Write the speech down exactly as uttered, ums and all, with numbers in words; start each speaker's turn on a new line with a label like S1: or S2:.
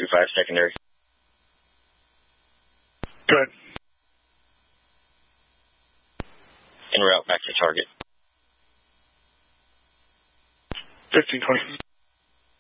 S1: two five secondary.
S2: Good.
S1: En route back to target.
S2: fifteen twenty.